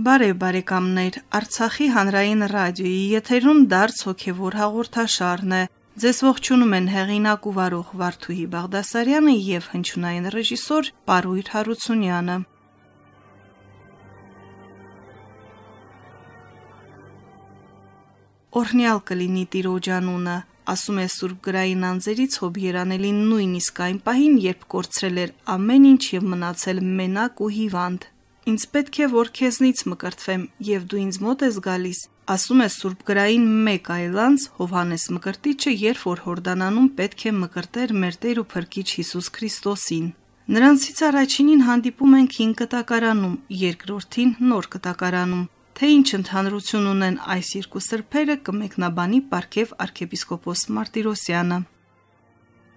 Բարև բարեկամներ, Արցախի հանրային ռադիոյի եթերում դարձ հոգևոր հաղորդաշարն է։ Ձեզ ողջունում են հեղինակ ու վարող Վարդուհի Բաղդասարյանը եւ հնչյունային ռեժիսոր Պարույր Հարությունյանը։ Օրհնյալ կլինի Տիրոջ անունը, ասում է Սուրբ Գրային անձերից Հոբ Երանելին նույնիսկ այն պահին, երբ կորցրել էր ամեն ինչ եւ մնացել մենակ ու հիվանդ։ Ինձ պետք է, որ քեզնից մկրտվեմ, եւ դու ինձ մոտ ես գալիս, ասում է Սուրբ Գրային մեկ այլ անձ Հովհաննես Մկրտիչը, երբ որ Հորդանանում պետք է մկրտեր մեր Տեր ու Փրկիչ Հիսուս Քրիստոսին։ Նրանցից առաջինին հանդիպում ենք Հին Կտակարանում, երկրորդին Նոր Կտակարանում։ Թե ինչ ընդհանրություն ունեն այս երկու սրբերը, կմեկնաբանի Պարքև arczepiskopos Martirosyan-ը։